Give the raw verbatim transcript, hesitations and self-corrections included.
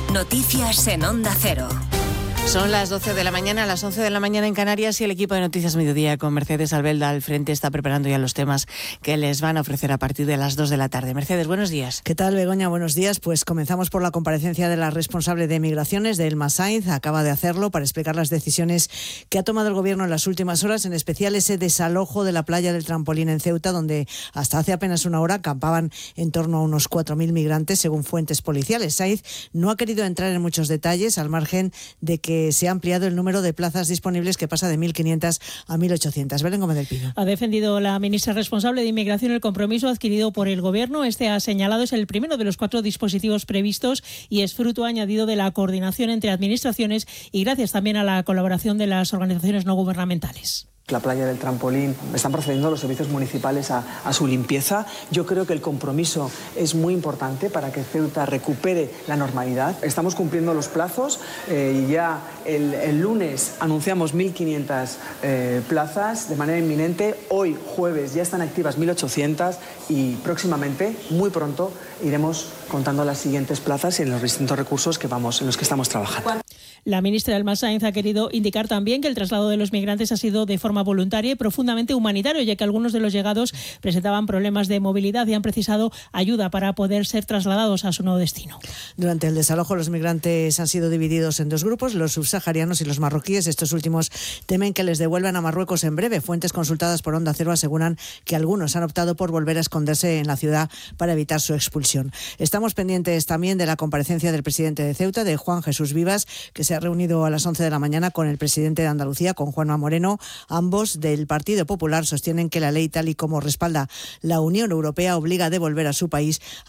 Noticias en Onda Cero. Son las doce de la mañana, las once de la mañana en Canarias, y el equipo de Noticias Mediodía con Mercedes Albelda al frente está preparando ya los temas que les van a ofrecer a partir de las dos de la tarde. Mercedes, buenos días. ¿Qué tal, Begoña? Buenos días. Pues comenzamos por la comparecencia de la responsable de Migraciones, de Elma Sainz. Acaba de hacerlo para explicar las decisiones que ha tomado el Gobierno en las últimas horas, en especial ese desalojo de la playa del Trampolín en Ceuta, donde hasta hace apenas una hora acampaban en torno a unos cuatro mil migrantes, según fuentes policiales. Sainz no ha querido entrar en muchos detalles, al margen de que se ha ampliado el número de plazas disponibles, que pasa de mil quinientas a mil ochocientas. Belén Gómez del Pino. Ha defendido la ministra responsable de Inmigración el compromiso adquirido por el Gobierno. Este ha señalado es el primero de los cuatro dispositivos previstos y es fruto añadido de la coordinación entre administraciones y gracias también a la colaboración de las organizaciones no gubernamentales. La playa del Trampolín, están procediendo los servicios municipales a, a su limpieza. Yo creo que el compromiso es muy importante para que Ceuta recupere la normalidad. Estamos cumpliendo los plazos eh, y ya el, el lunes anunciamos mil quinientas eh, plazas de manera inminente. Hoy, jueves, ya están activas mil ochocientas y próximamente, muy pronto, iremos contando las siguientes plazas y en los distintos recursos que vamos, en los que estamos trabajando. La ministra Elma Sainz ha querido indicar también que el traslado de los migrantes ha sido de forma voluntaria y profundamente humanitario, ya que algunos de los llegados presentaban problemas de movilidad y han precisado ayuda para poder ser trasladados a su nuevo destino. Durante el desalojo, los migrantes han sido divididos en dos grupos, los subsaharianos y los marroquíes. Estos últimos temen que les devuelvan a Marruecos en breve. Fuentes consultadas por Onda Cero aseguran que algunos han optado por volver a esconderse en la ciudad para evitar su expulsión. Estamos pendientes también de la comparecencia del presidente de Ceuta, de Juan Jesús Vivas, que se ha reunido a las once de la mañana con el presidente de Andalucía, con Juanma Moreno. Ambos, del Partido Popular, sostienen que la ley, tal y como respalda la Unión Europea, obliga a devolver a su país